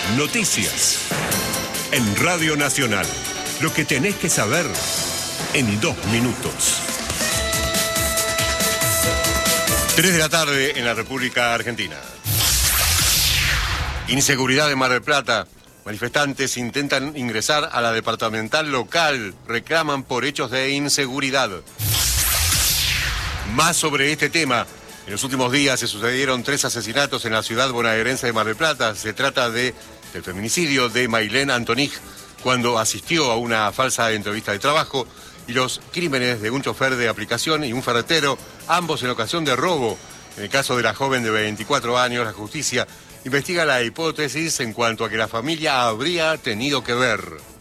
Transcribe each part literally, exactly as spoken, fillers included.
Noticias. En Radio Nacional. Lo que tenés que saber en dos minutos. Tres de la tarde en la República Argentina. Inseguridad en Mar del Plata. Manifestantes intentan ingresar a la departamental local. Reclaman por hechos de inseguridad. Más sobre este tema. En los últimos días se sucedieron tres asesinatos en la ciudad bonaerense de Mar del Plata. Se trata de, del feminicidio de Maylén Antonich cuando asistió a una falsa entrevista de trabajo y los crímenes de un chofer de aplicación y un ferretero, ambos en ocasión de robo. En el caso de la joven de veinticuatro años, la justicia investiga la hipótesis en cuanto a que la familia habría tenido que ver.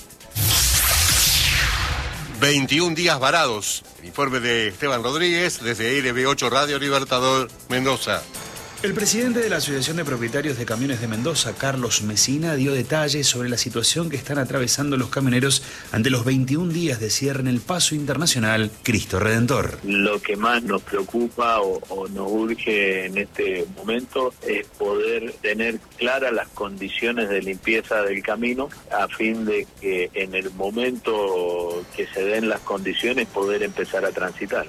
veintiún días varados. El informe de Esteban Rodríguez desde L B ocho Radio Libertador Mendoza. El presidente de la Asociación de Propietarios de Camiones de Mendoza, Carlos Mesina, dio detalles sobre la situación que están atravesando los camioneros ante los veintiún días de cierre en el paso internacional Cristo Redentor. Lo que más nos preocupa o, o nos urge en este momento es poder tener claras las condiciones de limpieza del camino a fin de que en el momento que se den las condiciones poder empezar a transitar.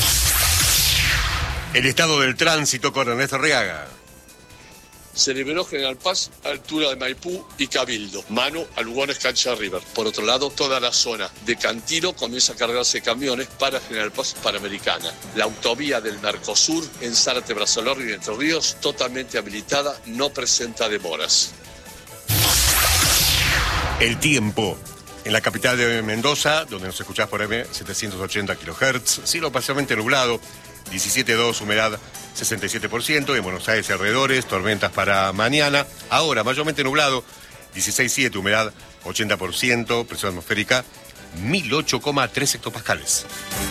El estado del tránsito con Ernesto Arriaga. Se liberó General Paz, altura de Maipú y Cabildo, mano a Lugones Cancha River. Por otro lado, toda la zona de Cantilo comienza a cargarse camiones para General Paz Panamericana. La autovía del Mercosur en Zárate, Brazolor y Entre Ríos, totalmente habilitada, no presenta demoras. El tiempo. En la capital de Mendoza, donde nos escuchás por M setecientos ochenta kilohertz, cielo parcialmente nublado, diecisiete punto dos, humedad sesenta y siete por ciento, en Buenos Aires y alrededores, tormentas para mañana, ahora mayormente nublado, dieciséis punto siete, humedad ochenta por ciento, presión atmosférica mil ocho coma tres hectopascales.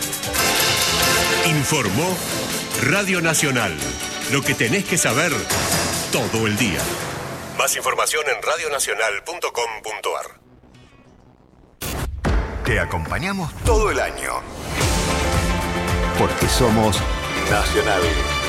Informó Radio Nacional, lo que tenés que saber todo el día. Más información en radio nacional punto com punto a r. Te acompañamos todo el año. Porque somos Nacional.